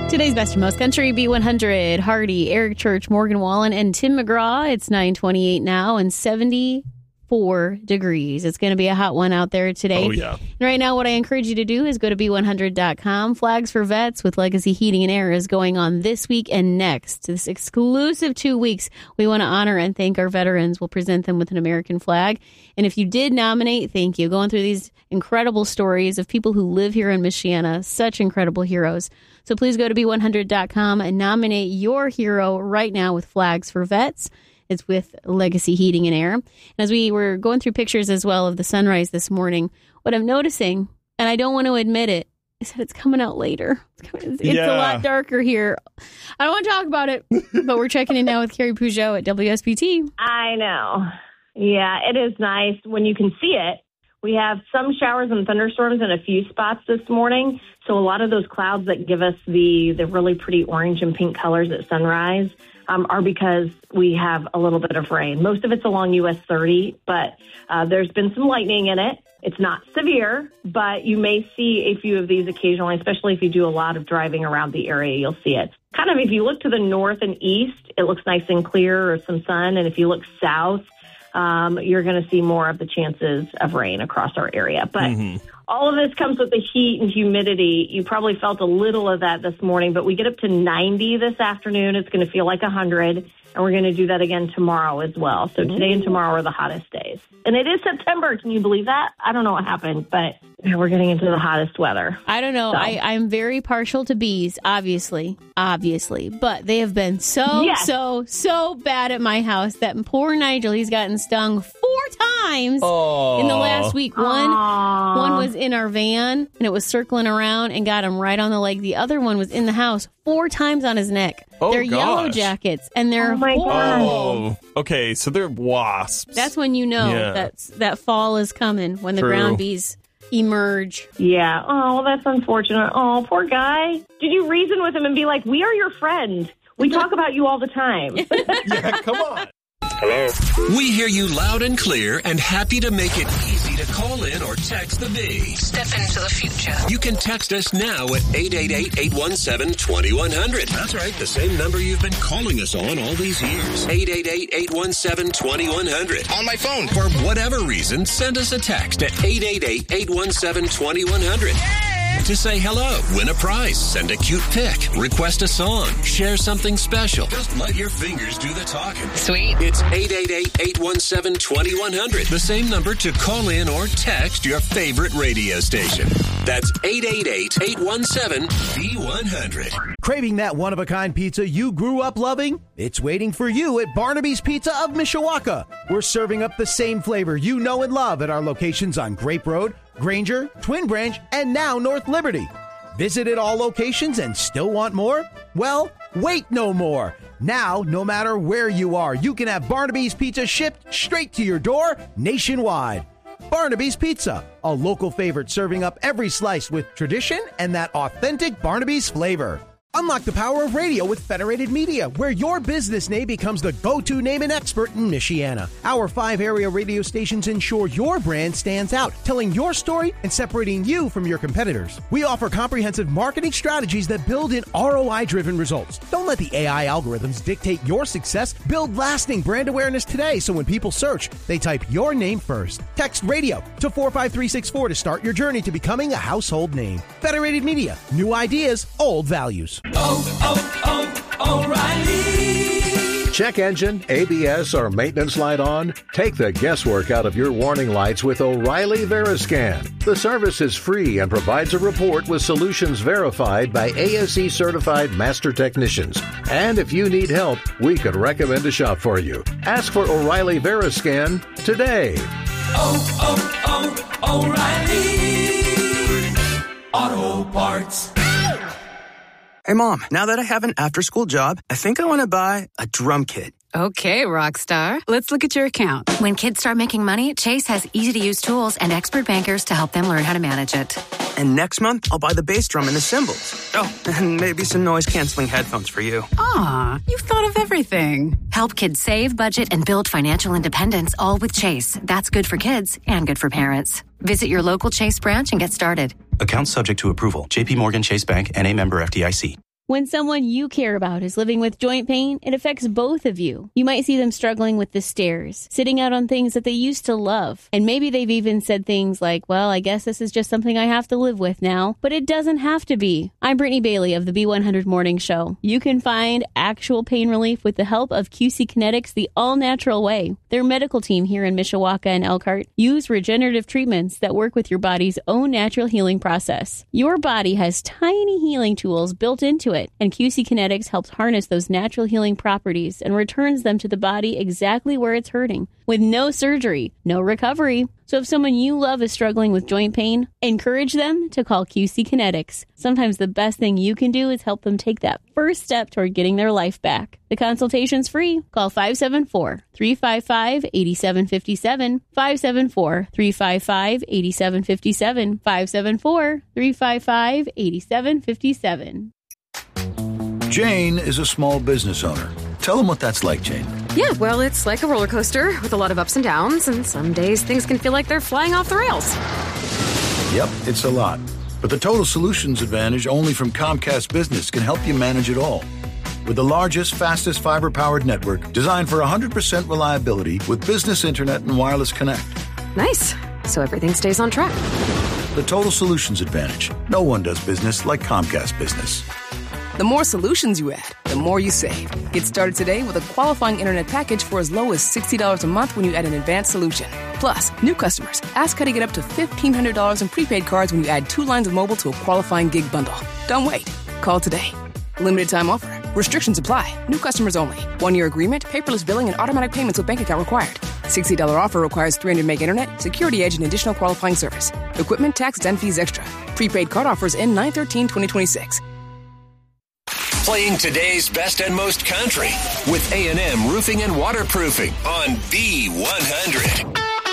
Today's Best of Most Country, B100, Hardy, Eric Church, Morgan Wallen, and Tim McGraw. It's 9:28 now and 74 degrees. It's going to be a hot one out there today. Oh, yeah. And right now, what I encourage you to do is go to B100.com. Flags for Vets with Legacy Heating and Air is going on this week and next. This exclusive 2 weeks, we want to honor and thank our veterans. We'll present them with an American flag. And if you did nominate, thank you. Going through these incredible stories of people who live here in Michiana, such incredible heroes. So please go to B100.com and nominate your hero right now with Flags for Vets. It's with Legacy Heating and Air. And as we were going through pictures as well of the sunrise this morning, what I'm noticing, and I don't want to admit it, is that it's coming out later. It's a lot darker here. I don't want to talk about it, but we're checking in now with Carrie Peugeot at WSBT. I know. Yeah, it is nice when you can see it. We have some showers and thunderstorms in a few spots this morning. So a lot of those clouds that give us the really pretty orange and pink colors at sunrise are because we have a little bit of rain. Most of it's along US 30, but there's been some lightning in it. It's not severe, but you may see a few of these occasionally, especially if you do a lot of driving around the area, you'll see it. Kind of if you look to the north and east, it looks nice and clear or some sun. And if you look south, you're going to see more of the chances of rain across our area. But all of this comes with the heat and humidity. You probably felt a little of that this morning, but we get up to 90 this afternoon. It's going to feel like 100, and we're going to do that again tomorrow as well. So today and tomorrow are the hottest days. And it is September. Can you believe that? I don't know what happened, but we're getting into the hottest weather. I don't know. So. I'm very partial to bees, obviously, but they have been so bad at my house that poor Nigel, he's gotten stung 4 times in the last week. One was in our van, and it was circling around and got him right on the leg. The other one was in the house 4 times on his neck. They're yellow jackets, and they're horrible. Oh, okay, so they're wasps. That's when you know that fall is coming, when the ground bees emerge. Yeah. Oh, that's unfortunate. Oh, poor guy. Did you reason with him and be like, we are your friend? We talk about you all the time. Yeah, come on. Hello? We hear you loud and clear and happy to make it easy to call in or text the Bee. Step into the future. You can text us now at 888-817-2100. That's right, the same number you've been calling us on all these years. 888-817-2100. On my phone. For whatever reason, send us a text at 888-817-2100. To say hello, win a prize, send a cute pic, request a song, share something special. Just let your fingers do the talking. Sweet. It's 888-817-2100. The same number to call in or text your favorite radio station. That's 888-817-B100. Craving that one-of-a-kind pizza you grew up loving? It's waiting for you at Barnaby's Pizza of Mishawaka. We're serving up the same flavor you know and love at our locations on Grape Road, Granger, Twin Branch, and now North Liberty. Visited all locations and still want more? Well, wait no more. Now, no matter where you are, you can have Barnaby's Pizza shipped straight to your door nationwide. Barnaby's Pizza, a local favorite serving up every slice with tradition and that authentic Barnaby's flavor. Unlock the power of radio with Federated Media, where your business name becomes the go-to name and expert in Michiana. Our 5 area radio stations ensure your brand stands out, telling your story and separating you from your competitors. We offer comprehensive marketing strategies that build in ROI-driven results. Don't let the AI algorithms dictate your success. Build lasting brand awareness today, so when people search, they type your name first. Text radio to 45364 to start your journey to becoming a household name. Federated Media, new ideas, old values. O'Reilly. Check engine, ABS, or maintenance light on? Take the guesswork out of your warning lights with O'Reilly Veriscan. The service is free and provides a report with solutions verified by ASE certified master technicians. And if you need help, we could recommend a shop for you. Ask for O'Reilly Veriscan today. O'Reilly Auto Parts. Hey, Mom, now that I have an after-school job, I think I want to buy a drum kit. Okay, Rockstar. Let's look at your account. When kids start making money, Chase has easy-to-use tools and expert bankers to help them learn how to manage it. And next month, I'll buy the bass drum and the cymbals. Oh, and maybe some noise-canceling headphones for you. Aw, you've thought of everything. Help kids save, budget, and build financial independence, all with Chase. That's good for kids and good for parents. Visit your local Chase branch and get started. Account subject to approval. JP Morgan Chase Bank, N.A. member FDIC. When someone you care about is living with joint pain, it affects both of you. You might see them struggling with the stairs, sitting out on things that they used to love. And maybe they've even said things like, well, I guess this is just something I have to live with now. But it doesn't have to be. I'm Brittany Bailey of the B100 Morning Show. You can find actual pain relief with the help of QC Kinetics the all-natural way. Their medical team here in Mishawaka and Elkhart use regenerative treatments that work with your body's own natural healing process. Your body has tiny healing tools built into it, and QC Kinetics helps harness those natural healing properties and returns them to the body exactly where it's hurting, with no surgery, no recovery. So if someone you love is struggling with joint pain, encourage them to call QC Kinetics. Sometimes the best thing you can do is help them take that first step toward getting their life back. The consultation's free. Call 574-355-8757, 574-355-8757, 574-355-8757. Jane is a small business owner. Tell them what that's like, Jane. Yeah, well, it's like a roller coaster with a lot of ups and downs, and some days things can feel like they're flying off the rails. Yep, it's a lot. But the Total Solutions Advantage only from Comcast Business can help you manage it all. With the largest, fastest fiber-powered network designed for 100% reliability with business internet and wireless connect. Nice. So everything stays on track. The Total Solutions Advantage. No one does business like Comcast Business. The more solutions you add, the more you save. Get started today with a qualifying internet package for as low as $60 a month when you add an advanced solution. Plus, new customers, ask how to get up to $1,500 in prepaid cards when you add 2 lines of mobile to a qualifying gig bundle. Don't wait. Call today. Limited time offer. Restrictions apply. New customers only. 1-year agreement, paperless billing, and automatic payments with bank account required. $60 offer requires 300 meg internet, security edge, and additional qualifying service. Equipment, taxes, and fees extra. Prepaid card offers end 9/13/2026. Playing today's best and most country with A&M Roofing and Waterproofing on B100.